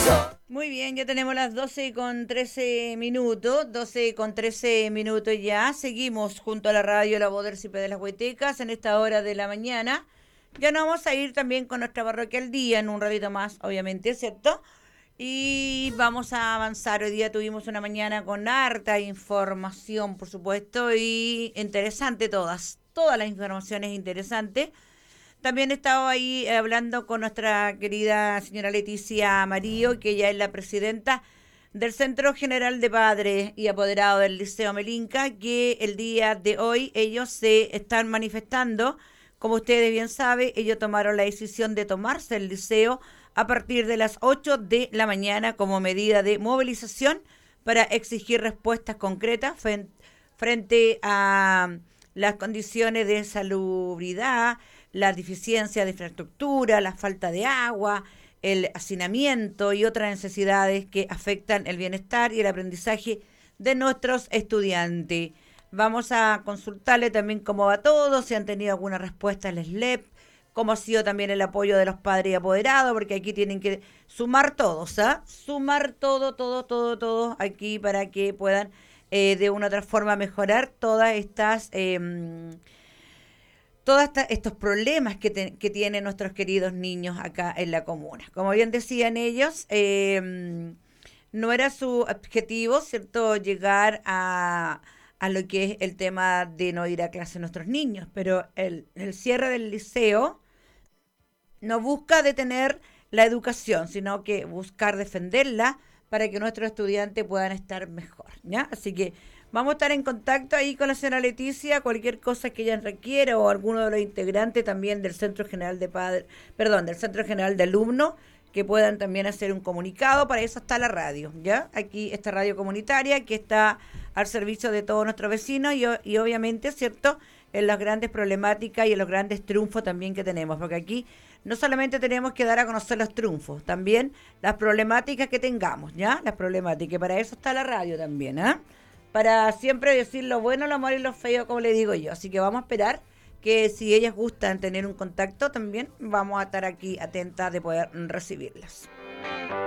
Muy bien, ya tenemos las 12:13, 12:13 ya. Seguimos junto a la radio La Voz del Cipe de las Huaytecas en esta hora de la mañana. Ya nos vamos a ir también con nuestra parroquia al día en un ratito más, obviamente, ¿cierto? Y vamos a avanzar. Hoy día tuvimos una mañana con harta información, por supuesto, y interesante todas. Todas las informaciones interesantes. También he estado ahí hablando con nuestra querida señora Leticia Amarillo, que ella es la presidenta del Centro General de Padres y Apoderados del Liceo Melinca, que el día de hoy ellos se están manifestando. Como ustedes bien saben, ellos tomaron la decisión de tomarse el liceo a partir de las 8 de la mañana como medida de movilización para exigir respuestas concretas frente a las condiciones de salubridad, la deficiencia de infraestructura, la falta de agua, el hacinamiento y otras necesidades que afectan el bienestar y el aprendizaje de nuestros estudiantes. Vamos a consultarle también cómo va todo, si han tenido alguna respuesta al SLEP, cómo ha sido también el apoyo de los padres y apoderados, porque aquí tienen que sumar todos, ¿ah? Sumar todo aquí para que puedan de una u otra forma mejorar todos estos problemas que tienen nuestros queridos niños acá en la comuna. Como bien decían ellos, no era su objetivo, ¿cierto?, llegar a lo que es el tema de no ir a clase nuestros niños, pero el cierre del liceo no busca detener la educación, sino que buscar defenderla para que nuestros estudiantes puedan estar mejor, ¿ya? Así que vamos a estar en contacto ahí con la señora Leticia, cualquier cosa que ella requiera o alguno de los integrantes también del Centro General de Padres, perdón, del Centro General de Alumnos, que puedan también hacer un comunicado. Para eso está la radio, ¿ya? Aquí esta radio comunitaria que está al servicio de todos nuestros vecinos y obviamente, ¿cierto?, en las grandes problemáticas y en los grandes triunfos también que tenemos, porque aquí no solamente tenemos que dar a conocer los triunfos, también las problemáticas que tengamos, ¿ya? Las problemáticas, y para eso está la radio también, ¿ah? Para siempre decir lo bueno, lo malo y lo feo, como le digo yo. Así que vamos a esperar que si ellas gustan tener un contacto también, vamos a estar aquí atentas de poder recibirlas.